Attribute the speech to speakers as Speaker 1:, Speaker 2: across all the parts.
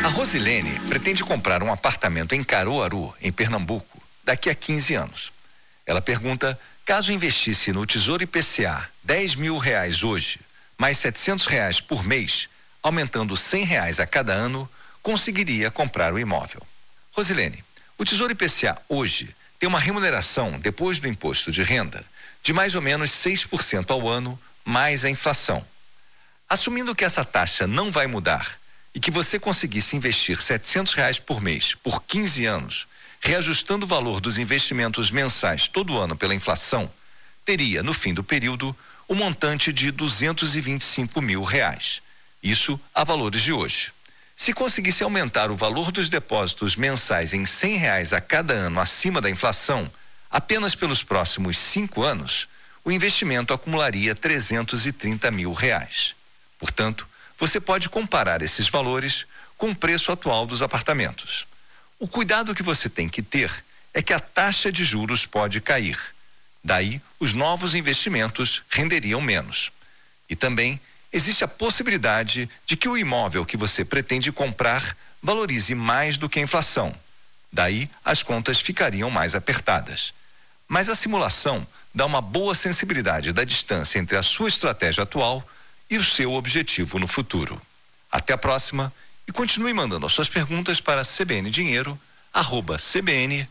Speaker 1: A Rosilene pretende comprar um apartamento em Caruaru, em Pernambuco, daqui a 15 anos. Ela pergunta, caso investisse no Tesouro IPCA R$10.000 hoje, mais R$700 por mês, aumentando R$100 a cada ano, conseguiria comprar o imóvel. Rosilene, o Tesouro IPCA hoje tem uma remuneração, depois do imposto de renda, de mais ou menos 6% ao ano, mais a inflação. Assumindo que essa taxa não vai mudar e que você conseguisse investir R$700 por mês por 15 anos, reajustando o valor dos investimentos mensais todo ano pela inflação, teria, no fim do período, um montante de R$225 mil. Isso a valores de hoje. Se conseguisse aumentar o valor dos depósitos mensais em R$100 a cada ano acima da inflação, apenas pelos próximos 5 anos, o investimento acumularia R$330 mil. Portanto, você pode comparar esses valores com o preço atual dos apartamentos. O cuidado que você tem que ter é que a taxa de juros pode cair. Daí, os novos investimentos renderiam menos. E também existe a possibilidade de que o imóvel que você pretende comprar valorize mais do que a inflação. Daí, as contas ficariam mais apertadas. Mas a simulação dá uma boa sensibilidade da distância entre a sua estratégia atual e o seu objetivo no futuro. Até a próxima e continue mandando as suas perguntas para cbndinheiro@cbn.com.br.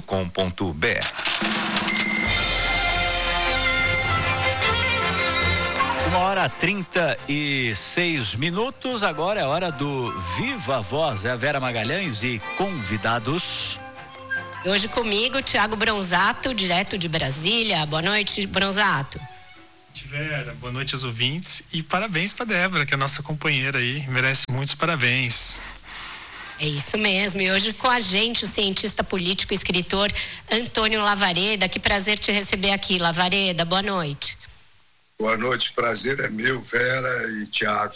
Speaker 2: 1h36. Agora é hora do Viva Voz. É a Vera Magalhães e convidados.
Speaker 3: Hoje comigo, Thiago Bronzato, direto de Brasília. Boa noite, Bronzato.
Speaker 4: Vera, boa noite aos ouvintes e parabéns para Débora, que é a nossa companheira aí, merece muitos parabéns.
Speaker 3: É isso mesmo, e hoje com a gente o cientista político e escritor Antônio Lavareda. Que prazer te receber aqui, Lavareda, boa noite.
Speaker 5: Boa noite, prazer é meu, Vera e Thiago.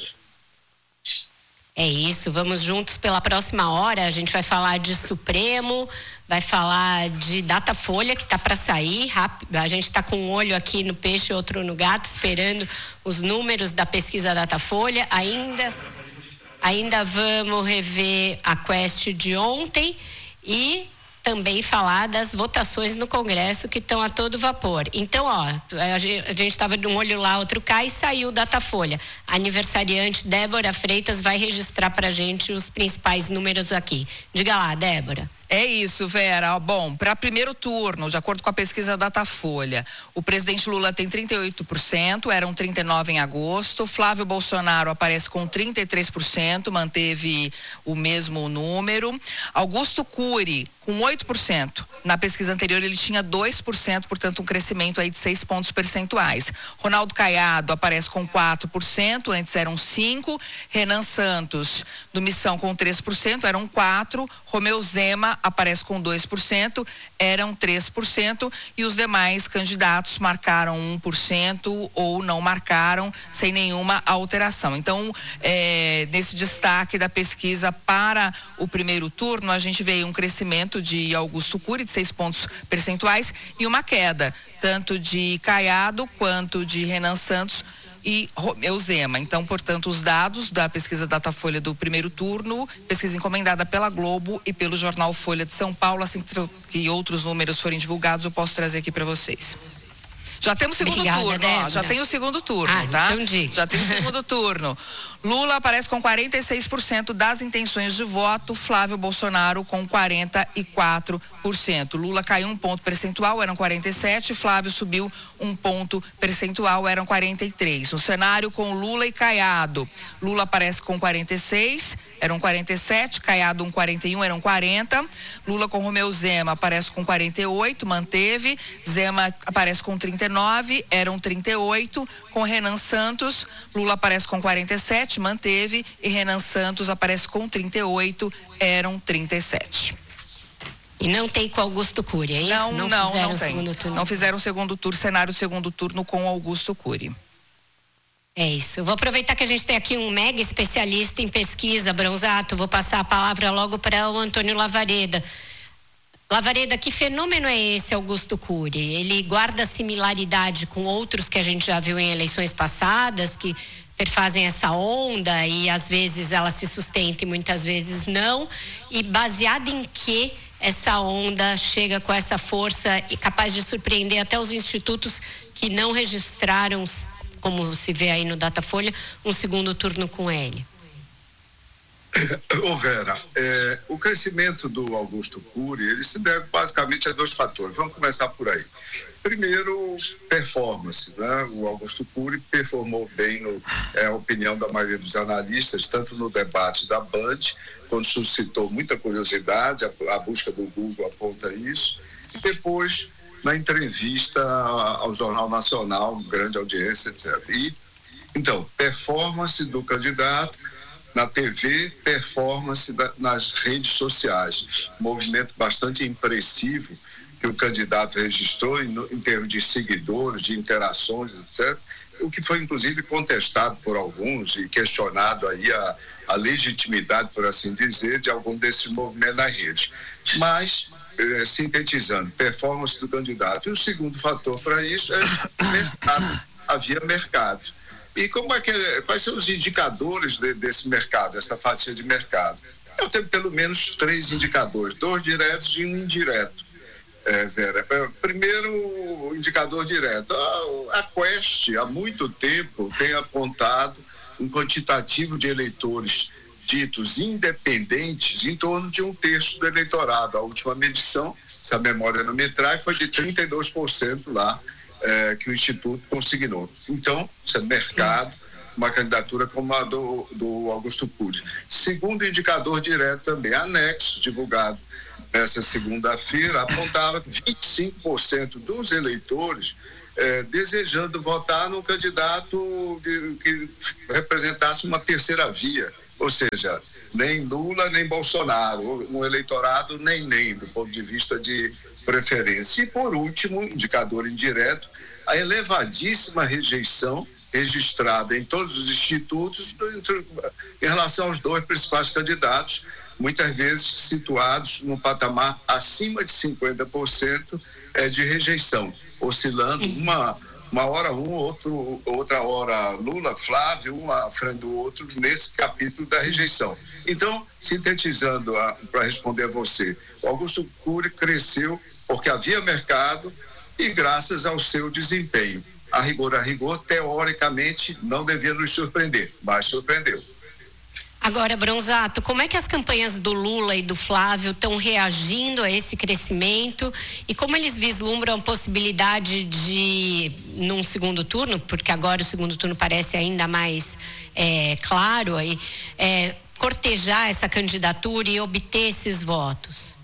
Speaker 3: É isso, vamos juntos pela próxima hora. A gente vai falar de Supremo, vai falar de Datafolha, que está para sair. A gente está com um olho aqui no peixe e outro no gato, esperando os números da pesquisa Datafolha. Ainda vamos rever a Quest de ontem e também falar das votações no Congresso que estão a todo vapor. Então, a gente estava de um olho lá, outro cá, e saiu o Datafolha. A aniversariante Débora Freitas vai registrar para a gente os principais números aqui. Diga lá, Débora.
Speaker 6: É isso, Vera. Bom, para primeiro turno, de acordo com a pesquisa Datafolha, o presidente Lula tem 38%, eram 39% em agosto. Flávio Bolsonaro aparece com 33%, manteve o mesmo número. Augusto Cury, com 8%. Na pesquisa anterior ele tinha 2%, portanto um crescimento aí de 6 pontos percentuais. Ronaldo Caiado aparece com 4%, antes eram 5%. Renan Santos, do Missão, com 3%, eram 4%. Romeu Zema aparece com 2%, eram 3%, e os demais candidatos marcaram 1% ou não marcaram, sem nenhuma alteração. Então, nesse destaque da pesquisa para o primeiro turno, a gente vê um crescimento de Augusto Cury de 6 pontos percentuais e uma queda, tanto de Caiado quanto de Renan Santos e Romeu Zema. Então, portanto, os dados da pesquisa Datafolha do primeiro turno, pesquisa encomendada pela Globo e pelo jornal Folha de São Paulo, assim que outros números forem divulgados, eu posso trazer aqui para vocês. Já temos o segundo turno, já tem o segundo turno, tá?
Speaker 3: Então diga.
Speaker 6: Já tem o segundo turno. Lula aparece com 46% das intenções de voto, Flávio Bolsonaro com 44%. Lula caiu 1 ponto percentual, eram 47%, Flávio subiu 1 ponto percentual, eram 43%. O cenário com Lula e Caiado. Lula aparece com 46%, eram 47%, Caiado 41%, eram 40%. Lula com Romeu Zema aparece com 48%, manteve. Zema aparece com 39%, eram 38%. Com Renan Santos, Lula aparece com 47%, manteve, e Renan Santos aparece com 38%, eram 37%.
Speaker 3: E não tem com Augusto Cury, é isso?
Speaker 6: Não tem.
Speaker 3: Segundo turno.
Speaker 6: Não fizeram o segundo turno, cenário do segundo turno com Augusto Cury.
Speaker 3: É isso. Vou aproveitar que a gente tem aqui um mega especialista em pesquisa, Bronzato. Vou passar a palavra logo para o Antônio Lavareda. Lavareda, que fenômeno é esse, Augusto Cury? Ele guarda similaridade com outros que a gente já viu em eleições passadas, que perfazem essa onda e às vezes ela se sustenta e muitas vezes não, e baseado em que essa onda chega com essa força e capaz de surpreender até os institutos que não registraram, como se vê aí no Datafolha, um segundo turno com ele?
Speaker 5: Ô Vera, o crescimento do Augusto Cury, ele se deve basicamente a 2 fatores. Vamos começar por aí. Primeiro, performance, né? O Augusto Cury performou bem, a opinião da maioria dos analistas, tanto no debate da Band, quando suscitou muita curiosidade, a busca do Google aponta isso, e depois na entrevista ao Jornal Nacional, grande audiência, etc. Então, performance do candidato na TV, performance nas redes sociais. Movimento bastante impressivo que o candidato registrou em termos de seguidores, de interações, etc. O que foi, inclusive, contestado por alguns e questionado aí a legitimidade, por assim dizer, de algum desses movimentos na rede. Mas, sintetizando, performance do candidato. E o segundo fator para isso é o mercado. Havia mercado. E quais são os indicadores desse mercado, dessa fatia de mercado? Eu tenho pelo menos 3 indicadores, 2 diretos e um indireto, Vera. Primeiro, o indicador direto. A Quest, há muito tempo, tem apontado um quantitativo de eleitores ditos independentes em torno de 1/3 do eleitorado. A última medição, se a memória não me trai, foi de 32% lá, que o Instituto consignou. Então, isso é mercado, uma candidatura como a do Augusto Cury. Segundo indicador direto também, anexo, divulgado nessa segunda-feira, apontava 25% dos eleitores desejando votar num candidato que representasse uma terceira via, ou seja, nem Lula nem Bolsonaro, um eleitorado nem do ponto de vista de preferência. E, por último, indicador indireto, a elevadíssima rejeição registrada em todos os institutos em relação aos 2 principais candidatos, muitas vezes situados num patamar acima de 50% de rejeição, oscilando uma hora outra hora Lula, Flávio, um à frente do outro nesse capítulo da rejeição. Então, sintetizando para responder a você, o Augusto Cury cresceu porque havia mercado e graças ao seu desempenho. A rigor, teoricamente, não devia nos surpreender, mas surpreendeu.
Speaker 3: Agora, Bronzato, como é que as campanhas do Lula e do Flávio estão reagindo a esse crescimento e como eles vislumbram a possibilidade de, num segundo turno, porque agora o segundo turno parece ainda mais claro, aí, cortejar essa candidatura e obter esses votos?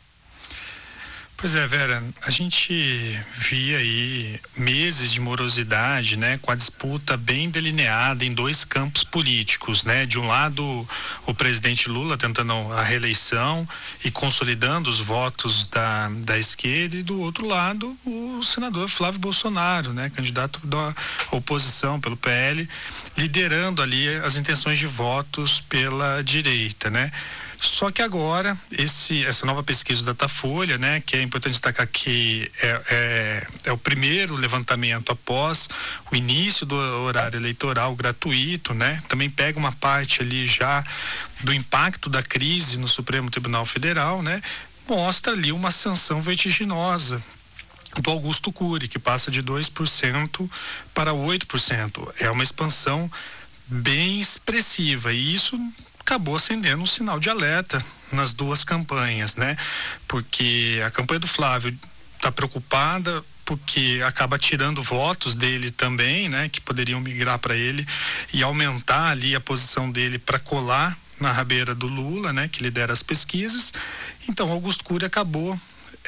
Speaker 4: Pois é, Vera, a gente via aí meses de morosidade, né, com a disputa bem delineada em 2 campos políticos, né? De um lado, o presidente Lula tentando a reeleição e consolidando os votos da esquerda, e do outro lado, o senador Flávio Bolsonaro, né, candidato da oposição pelo PL, liderando ali as intenções de votos pela direita, né? Só que agora, essa nova pesquisa do Datafolha, né, que é importante destacar que é o primeiro levantamento após o início do horário eleitoral gratuito, né, também pega uma parte ali já do impacto da crise no Supremo Tribunal Federal, né, mostra ali uma ascensão vertiginosa do Augusto Cury, que passa de 2% para 8%. É uma expansão bem expressiva e isso acabou acendendo um sinal de alerta nas 2 campanhas, né? Porque a campanha do Flávio está preocupada porque acaba tirando votos dele também, né? Que poderiam migrar para ele e aumentar ali a posição dele para colar na rabeira do Lula, né? Que lidera as pesquisas. Então, Augusto Cury acabou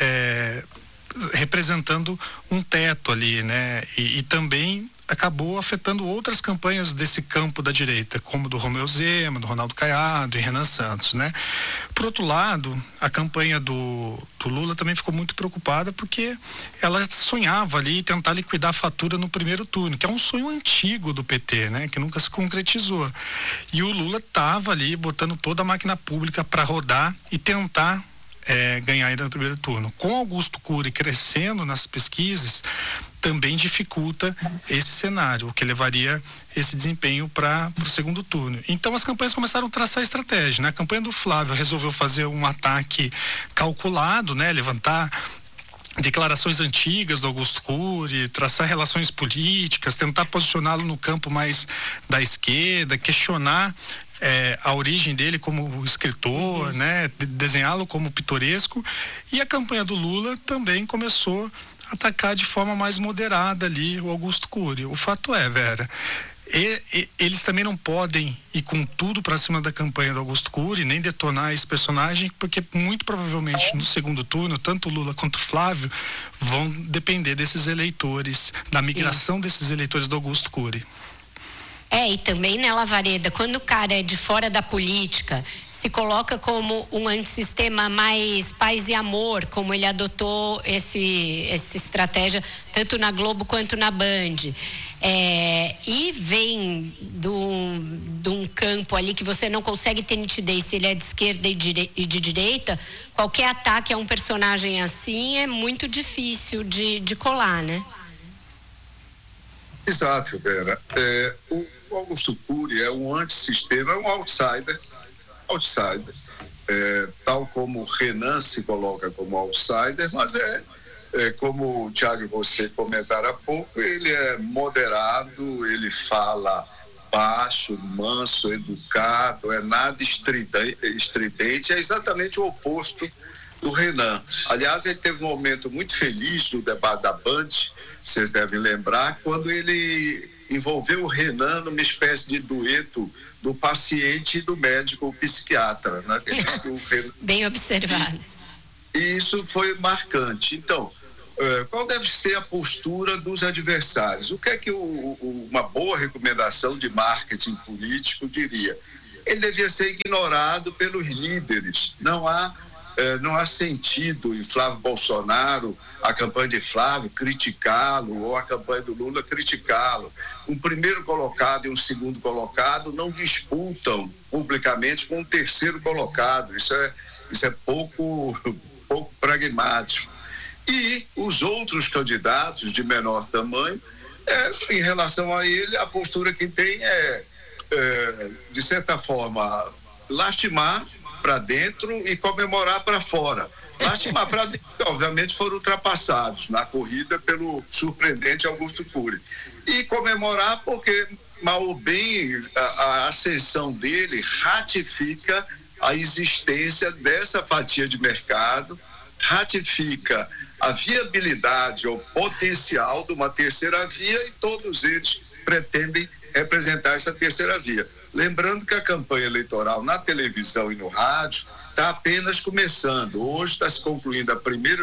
Speaker 4: representando um teto ali, né? E também acabou afetando outras campanhas desse campo da direita, como do Romeu Zema, do Ronaldo Caiado e Renan Santos, né? Por outro lado, a campanha do Lula também ficou muito preocupada porque ela sonhava ali tentar liquidar a fatura no primeiro turno, que é um sonho antigo do PT, né? Que nunca se concretizou. E o Lula estava ali botando toda a máquina pública para rodar e tentar ganhar ainda no primeiro turno. Com Augusto Cury crescendo nas pesquisas, também dificulta esse cenário, o que levaria esse desempenho para o segundo turno. Então as campanhas começaram a traçar estratégia, né? A campanha do Flávio resolveu fazer um ataque calculado, né? Levantar declarações antigas do Augusto Cury, traçar relações políticas, tentar posicioná-lo no campo mais da esquerda, questionar a origem dele como escritor, né? Desenhá-lo como pitoresco. E a campanha do Lula também começou a atacar de forma mais moderada ali o Augusto Cury. O fato é, Vera, eles também não podem ir com tudo para cima da campanha do Augusto Cury, nem detonar esse personagem, porque muito provavelmente no segundo turno, tanto o Lula quanto o Flávio vão depender desses eleitores, da migração desses eleitores do Augusto Cury.
Speaker 3: E também, né, Lavareda, quando o cara é de fora da política, se coloca como um antissistema mais paz e amor, como ele adotou essa estratégia tanto na Globo quanto na Band, e vem de um campo ali que você não consegue ter nitidez se ele é de esquerda e de direita, qualquer ataque a um personagem assim é muito difícil de colar, né?
Speaker 5: Exato, Vera. O Augusto Cury é um antissistema, é um outsider, tal como o Renan se coloca como outsider, mas como o Thiago e você comentaram há pouco, ele é moderado, ele fala baixo, manso, educado, é nada estridente, é exatamente o oposto do Renan. Aliás, ele teve um momento muito feliz no debate da Band, vocês devem lembrar, quando ele envolveu o Renan numa espécie de dueto do paciente e do médico psiquiatra, né? Ele disse que o Renan...
Speaker 3: Bem observado.
Speaker 5: E isso foi marcante. Então, qual deve ser a postura dos adversários? O que é que uma boa recomendação de marketing político diria? Ele devia ser ignorado pelos líderes. Não há sentido em Flávio Bolsonaro, a campanha de Flávio, criticá-lo, ou a campanha do Lula criticá-lo. Um primeiro colocado e um segundo colocado não disputam publicamente com um terceiro colocado. Isso é pouco pragmático. E os outros candidatos de menor tamanho, em relação a ele, a postura que tem de certa forma, lastimar para dentro e comemorar para fora. Lastimar para dentro, obviamente, foram ultrapassados na corrida pelo surpreendente Augusto Cury. E comemorar porque, mal ou bem, a ascensão dele ratifica a existência dessa fatia de mercado, ratifica a viabilidade ou potencial de uma terceira via, e todos eles pretendem representar essa terceira via. Lembrando que a campanha eleitoral na televisão e no rádio está apenas começando. Hoje está se concluindo a primeira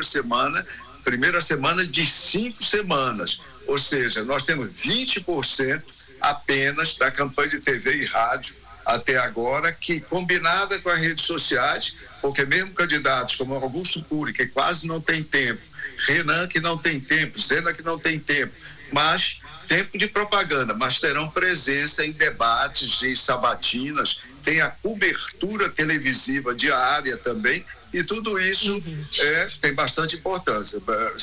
Speaker 5: semana de 5 semanas. Ou seja, nós temos 20% apenas da campanha de TV e rádio até agora, que combinada com as redes sociais, porque mesmo candidatos como Augusto Cury, que quase não tem tempo, Renan, que não tem tempo, Zena, que não tem tempo, mas tempo de propaganda, mas terão presença em debates, em sabatinas, tem a cobertura televisiva diária também, e tudo isso tem bastante importância.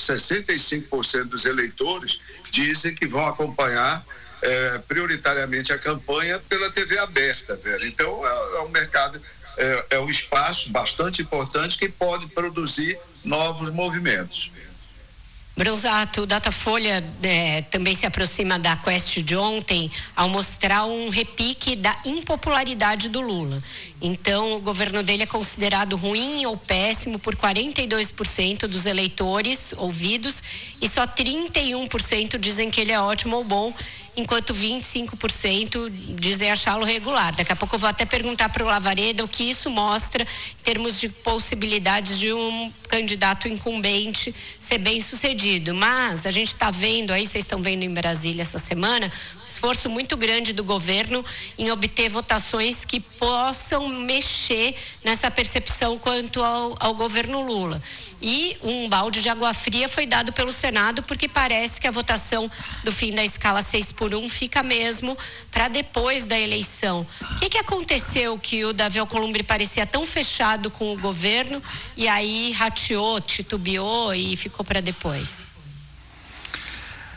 Speaker 5: 65% dos eleitores dizem que vão acompanhar prioritariamente a campanha pela TV aberta, velho. Então é um mercado, é um espaço bastante importante que pode produzir novos movimentos.
Speaker 3: Bronzato, o Datafolha também se aproxima da Quest de ontem ao mostrar um repique da impopularidade do Lula. Então, o governo dele é considerado ruim ou péssimo por 42% dos eleitores ouvidos e só 31% dizem que ele é ótimo ou bom, enquanto 25% dizem achá-lo regular. Daqui a pouco eu vou até perguntar para o Lavareda o que isso mostra em termos de possibilidades de um candidato incumbente ser bem sucedido. Mas a gente está vendo aí, vocês estão vendo em Brasília essa semana, um esforço muito grande do governo em obter votações que possam mexer nessa percepção quanto ao governo Lula. E um balde de água fria foi dado pelo Senado, porque parece que a votação do fim da escala 6x1 fica mesmo para depois da eleição. O que aconteceu que o Davi Alcolumbre parecia tão fechado com o governo e aí rateou, titubeou e ficou para depois?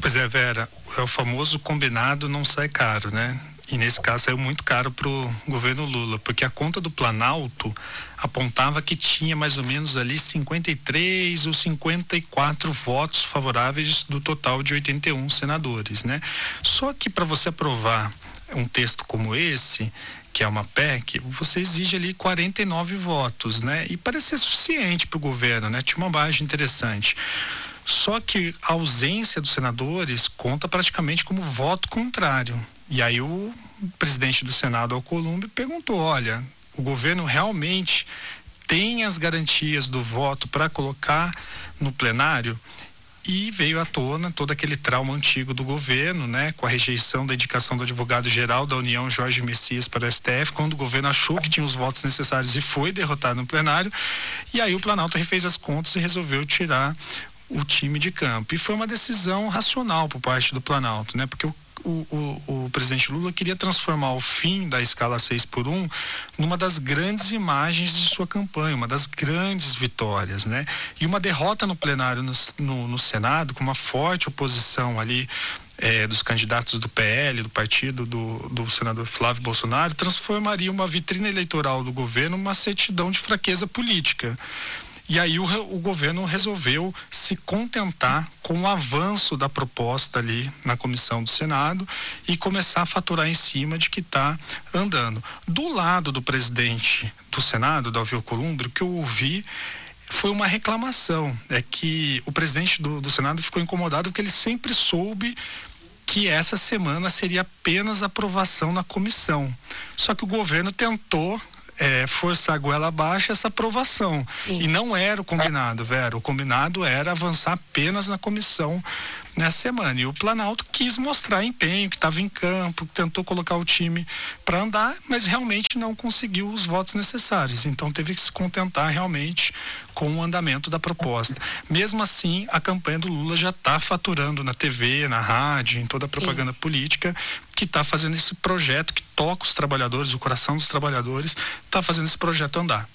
Speaker 4: Pois é, Vera, é o famoso combinado não sai caro, né? E nesse caso saiu muito caro para o governo Lula, porque a conta do Planalto apontava que tinha mais ou menos ali 53 ou 54 votos favoráveis do total de 81 senadores, né? Só que para você aprovar um texto como esse, que é uma PEC, você exige ali 49 votos, né? E parece ser suficiente para o governo, né? Tinha uma margem interessante. Só que a ausência dos senadores conta praticamente como voto contrário. E aí o presidente do Senado, Alcolumbre, perguntou, olha, o governo realmente tem as garantias do voto para colocar no plenário? E veio à tona todo aquele trauma antigo do governo, né, com a rejeição da indicação do advogado-geral da União, Jorge Messias, para o STF, quando o governo achou que tinha os votos necessários e foi derrotado no plenário. E aí o Planalto refez as contas e resolveu tirar o time de campo. E foi uma decisão racional por parte do Planalto, né, porque o presidente Lula queria transformar o fim da escala 6x1 numa das grandes imagens de sua campanha, uma das grandes vitórias, né? E uma derrota no plenário no Senado, com uma forte oposição ali dos candidatos do PL, do partido do senador Flávio Bolsonaro, transformaria uma vitrine eleitoral do governo numa certidão de fraqueza política. E aí o governo resolveu se contentar com o avanço da proposta ali na comissão do Senado e começar a faturar em cima de que está andando. Do lado do presidente do Senado, Davi Alcolumbre, o que eu ouvi foi uma reclamação, é que o presidente do Senado ficou incomodado porque ele sempre soube que essa semana seria apenas aprovação na comissão. Só que o governo tentou forçar a goela abaixo essa aprovação. Sim. E não era o combinado, Vera. O combinado era avançar apenas na comissão nessa semana. E o Planalto quis mostrar empenho, que estava em campo, tentou colocar o time para andar, mas realmente não conseguiu os votos necessários. Então teve que se contentar realmente com o andamento da proposta. Mesmo assim, a campanha do Lula já está faturando na TV, na rádio, em toda a propaganda política, que está fazendo esse projeto que toca os trabalhadores, o coração dos trabalhadores, está fazendo esse projeto andar.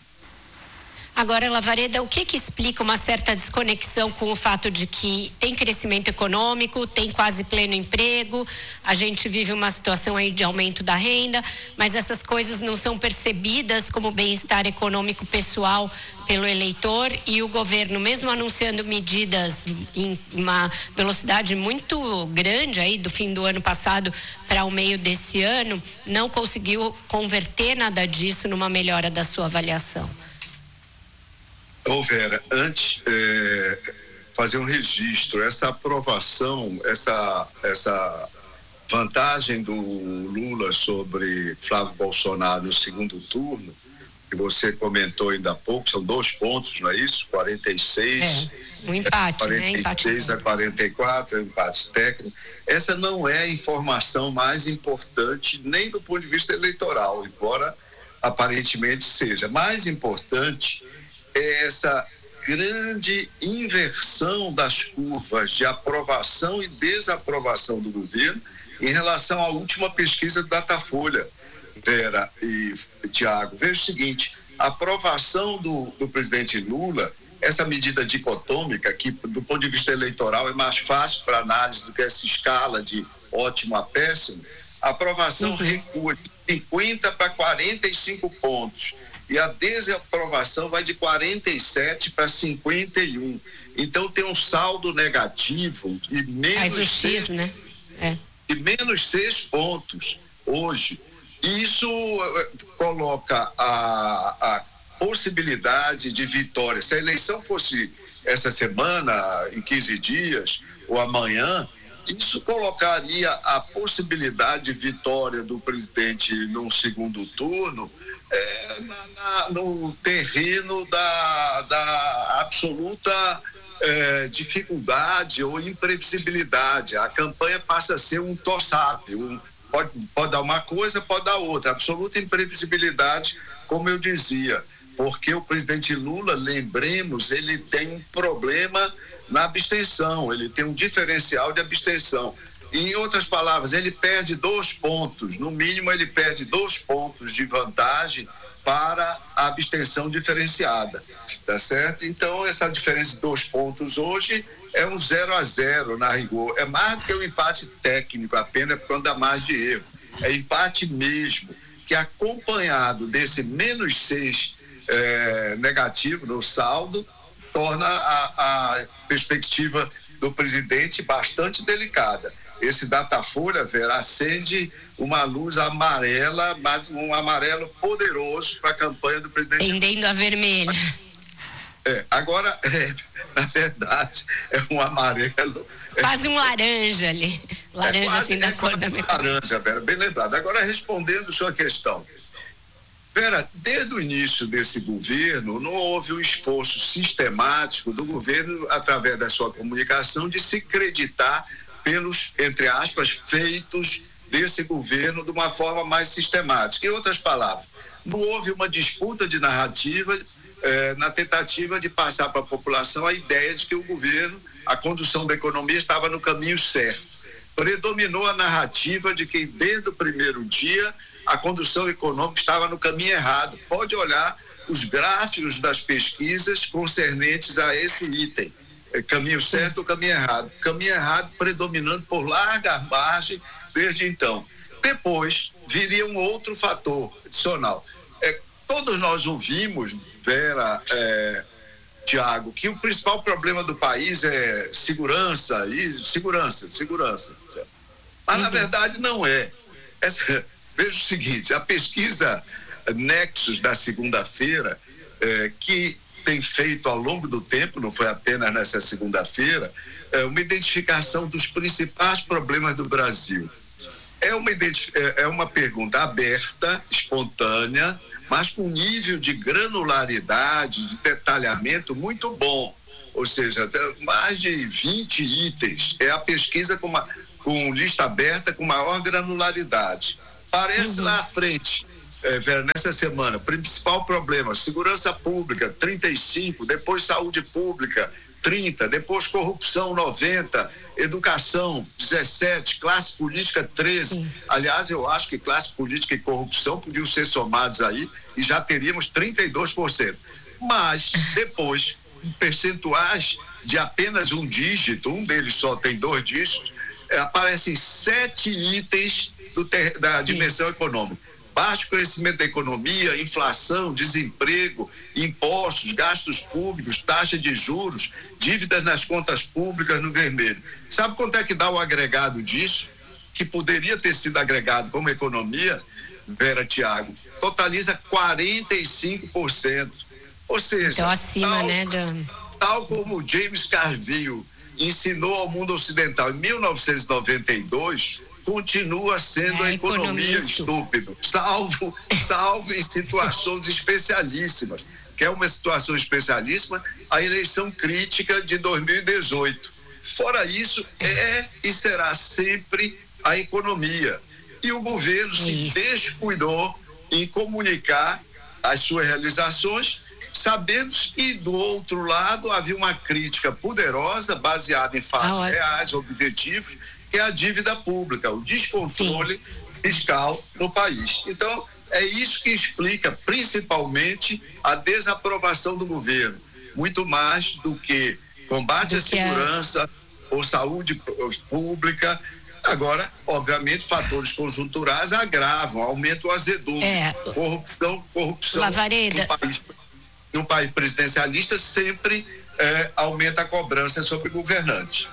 Speaker 3: Agora, Lavareda, o que explica uma certa desconexão com o fato de que tem crescimento econômico, tem quase pleno emprego, a gente vive uma situação aí de aumento da renda, mas essas coisas não são percebidas como bem-estar econômico pessoal pelo eleitor, e o governo, mesmo anunciando medidas em uma velocidade muito grande aí do fim do ano passado para o meio desse ano, não conseguiu converter nada disso numa melhora da sua avaliação.
Speaker 5: Vera, antes fazer um registro, essa aprovação, essa vantagem do Lula sobre Flávio Bolsonaro no segundo turno, que você comentou ainda há pouco, são 2 pontos, não é isso? 46.
Speaker 3: Um empate,
Speaker 5: 46
Speaker 3: né?
Speaker 5: a 44, empate técnico. Essa não é a informação mais importante, nem do ponto de vista eleitoral, embora aparentemente seja. Mais importante é essa grande inversão das curvas de aprovação e desaprovação do governo em relação à última pesquisa do Datafolha, Vera e Tiago. Veja o seguinte, a aprovação do presidente Lula, essa medida dicotômica, que do ponto de vista eleitoral é mais fácil para análise do que essa escala de ótimo a péssimo, a aprovação recua de 50 para 45 pontos. E a desaprovação vai de 47 para 51. Então tem um saldo negativo de menos 6,
Speaker 3: né?
Speaker 5: de menos 6 pontos hoje. Isso coloca a possibilidade de vitória. Se a eleição fosse essa semana, em 15 dias, ou amanhã, isso colocaria a possibilidade de vitória do presidente num segundo turno no terreno da absoluta dificuldade ou imprevisibilidade. A campanha passa a ser um toss-up, pode dar uma coisa, pode dar outra, absoluta imprevisibilidade, como eu dizia, porque o presidente Lula, lembremos, ele tem um problema na abstenção, ele tem um diferencial de abstenção. Em outras palavras, ele perde 2 pontos, no mínimo ele perde 2 pontos de vantagem para a abstenção diferenciada, tá certo? Então, essa diferença de 2 pontos hoje é um 0-0 na rigor, é mais do que um empate técnico, apenas quando dá mais de erro, é empate mesmo, que acompanhado desse -6 negativo no saldo, torna a perspectiva do presidente bastante delicada. Esse Datafolha, Vera, acende uma luz amarela, mas um amarelo poderoso para a campanha do presidente.
Speaker 3: Tendendo a vermelha.
Speaker 5: Agora, na verdade, é um amarelo.
Speaker 3: Quase um laranja ali. Laranja assim da cor da minha.
Speaker 5: Laranja, Vera, bem lembrado. Agora, respondendo sua questão. Vera, desde o início desse governo, não houve um esforço sistemático do governo, através da sua comunicação, de se acreditar pelos, entre aspas, feitos desse governo de uma forma mais sistemática. Em outras palavras, não houve uma disputa de narrativa na tentativa de passar para a população a ideia de que o governo, a condução da economia estava no caminho certo. Predominou a narrativa de que desde o primeiro dia a condução econômica estava no caminho errado. Pode olhar os gráficos das pesquisas concernentes a esse item. Caminho certo ou caminho errado? Caminho errado predominando por larga margem desde então. Depois viria um outro fator adicional. Todos nós ouvimos, Vera, Tiago, que o principal problema do país é segurança. Mas, na verdade, não é. Veja o seguinte, a pesquisa Nexus da segunda-feira, que tem feito ao longo do tempo, não foi apenas nessa segunda-feira, uma identificação dos principais problemas do Brasil. É uma pergunta aberta, espontânea, mas com nível de granularidade, de detalhamento muito bom. Ou seja, mais de 20 itens. É a pesquisa com lista aberta com maior granularidade. Parece lá à frente, Vera, nessa semana, principal problema, segurança pública, 35, depois saúde pública, 30, depois corrupção, 90, educação, 17, classe política, 13. Sim. Aliás, eu acho que classe política e corrupção podiam ser somados aí e já teríamos 32%. Mas, depois, percentuais de apenas um dígito, um deles só tem 2 dígitos, aparecem 7 itens da dimensão econômica. Baixo crescimento da economia, inflação, desemprego, impostos, gastos públicos, taxa de juros, dívidas nas contas públicas no vermelho. Sabe quanto é que dá o agregado disso? Que poderia ter sido agregado como economia, Vera, Tiago, totaliza 45%. Ou seja,
Speaker 3: então, acima,
Speaker 5: tal como James Carville ensinou ao mundo ocidental em 1992, continua sendo a economia estúpida, salvo em situações especialíssimas, que é uma situação especialíssima, a eleição crítica de 2018. Fora isso, e será sempre a economia. E o governo se descuidou em comunicar as suas realizações, sabendo que, do outro lado, havia uma crítica poderosa, baseada em fatos reais, objetivos, que é a dívida pública, o descontrole fiscal no país. Então, é isso que explica, principalmente, a desaprovação do governo. Muito mais do que combate à segurança ou saúde pública. Agora, obviamente, fatores conjunturais agravam, aumentam o azedume. Corrupção
Speaker 3: Lavareda.
Speaker 5: Num país presidencialista sempre aumenta a cobrança sobre governantes.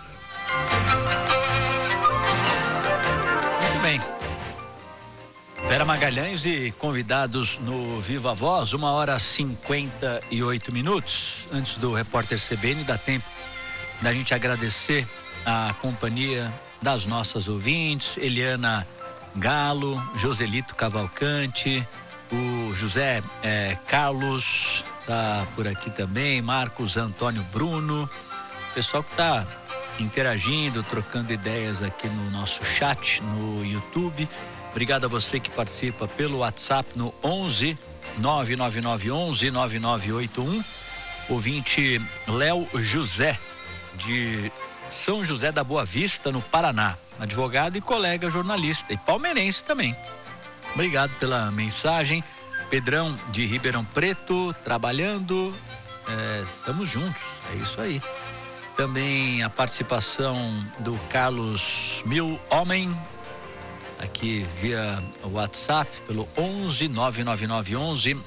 Speaker 2: Muito bem. Vera Magalhães e convidados no Viva Voz, 1h58. Antes do repórter CBN, dá tempo da gente agradecer a companhia das nossas ouvintes, Eliana Galo, Joselito Cavalcante, o José Carlos tá por aqui também, Marcos Antônio Bruno, pessoal que tá interagindo, trocando ideias aqui no nosso chat no YouTube. Obrigado a você que participa pelo WhatsApp no 11 99911 9981. Ouvinte Léo José de São José da Boa Vista, no Paraná. Advogado e colega jornalista e palmeirense também. Obrigado pela mensagem. Pedrão de Ribeirão Preto, trabalhando. Estamos juntos, é isso aí. Também a participação do Carlos Mil Homem, aqui via WhatsApp, pelo 11 999 11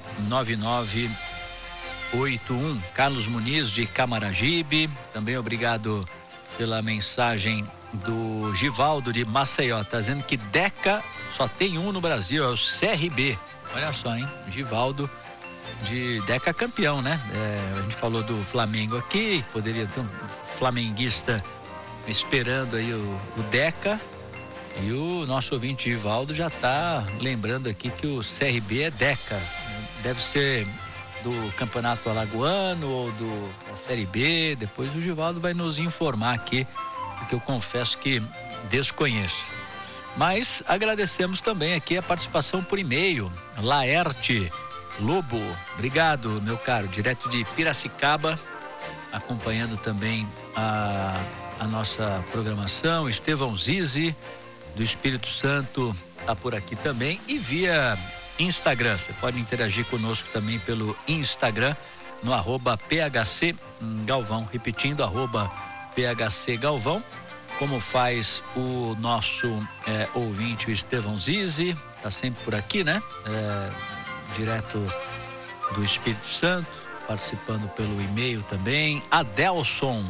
Speaker 2: 9981. Carlos Muniz de Camaragibe, também obrigado pela mensagem do Givaldo de Maceió, tá dizendo que Deca só tem um no Brasil, é o CRB. Olha só, hein? Givaldo de Deca campeão, né? A gente falou do Flamengo aqui, poderia ter um flamenguista esperando aí o Deca, e o nosso ouvinte Givaldo já tá lembrando aqui que o CRB é Deca, deve ser do Campeonato Alagoano ou da Série B. Depois o Givaldo vai nos informar aqui, porque eu confesso que desconheço. Mas agradecemos também aqui a participação por e-mail. Laerte Lobo, obrigado, meu caro, direto de Piracicaba, acompanhando também a nossa programação. Estevão Zizi, do Espírito Santo, está por aqui também, e via Instagram. Você pode interagir conosco também pelo Instagram, no @PHC Galvão, repetindo, @PHC Galvão, como faz o nosso ouvinte, o Estevão Zizi, tá sempre por aqui, né? Direto do Espírito Santo, participando pelo e-mail também. Adelson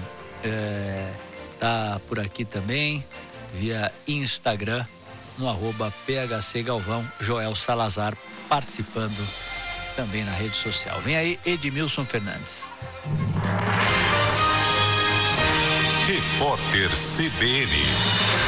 Speaker 2: tá por aqui também, via Instagram, no @PHC Galvão. Joel Salazar participando também na rede social. Vem aí Edmilson Fernandes.
Speaker 7: Repórter CBN.